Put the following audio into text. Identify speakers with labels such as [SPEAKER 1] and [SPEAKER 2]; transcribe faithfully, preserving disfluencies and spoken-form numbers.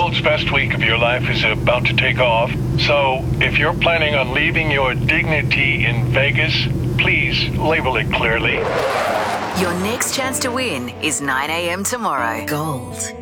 [SPEAKER 1] world's best week of your life is about to take off. So, if you're planning on leaving your dignity in Vegas, please label it clearly.
[SPEAKER 2] Your next chance to win is nine a.m. tomorrow. Gold